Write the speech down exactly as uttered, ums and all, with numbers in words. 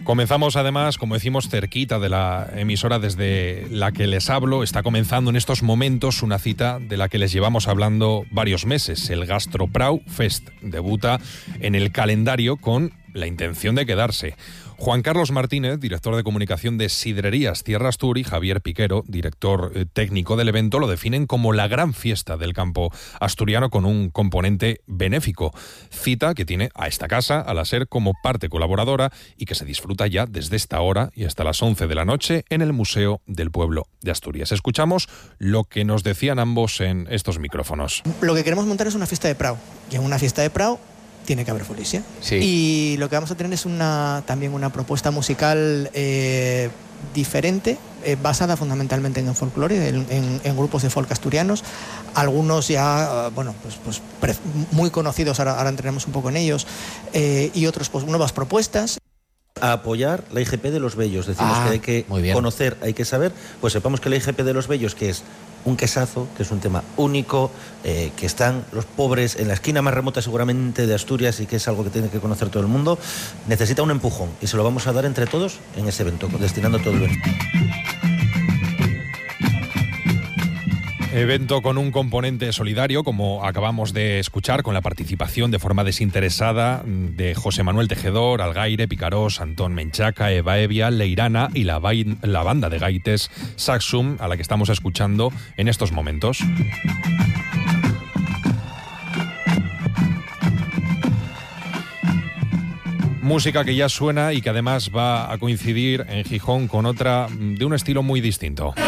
Comenzamos además, como decimos, cerquita de la emisora desde la que les hablo. Está comenzando en estos momentos una cita de la que les llevamos hablando varios meses. El GastroPrau Fest debuta en el calendario con la intención de quedarse. Juan Carlos Martínez, director de comunicación de Sidrerías Tierra Astur, y Javier Piquero, director eh, técnico del evento, lo definen como la gran fiesta del campo asturiano con un componente benéfico. Cita que tiene a esta casa, a la SER, como parte colaboradora y que se disfruta ya desde esta hora y hasta las once de la noche en el Museo del Pueblo de Asturias. Escuchamos lo que nos decían ambos en estos micrófonos. Lo que queremos montar es una fiesta de Prau. Y en una fiesta de Prau tiene que haber folisia. Sí. Y lo que vamos a tener es una, también una propuesta musical eh, diferente, eh, basada fundamentalmente en el folclore, en, en, en grupos de folk asturianos. Algunos ya, bueno, pues, pues pre, muy conocidos, ahora, ahora entraremos un poco en ellos, eh, y otros, pues nuevas propuestas. A apoyar la I G P de los Bellos. Decimos ah, que hay que muy bien. conocer, hay que saber, pues sepamos que la I G P de los Bellos, que es un quesazo, que es un tema único, eh, que están los pobres en la esquina más remota seguramente de Asturias y que es algo que tiene que conocer todo el mundo, necesita un empujón y se lo vamos a dar entre todos en ese evento, destinando todo el evento. Evento con un componente solidario, como acabamos de escuchar, con la participación de forma desinteresada de José Manuel Tejedor, Algaire, Picarós, Antón Menchaca, Eva Evia, Leirana y la, la banda de gaites Saxum, a la que estamos escuchando en estos momentos. Música que ya suena y que además va a coincidir en Gijón con otra de un estilo muy distinto.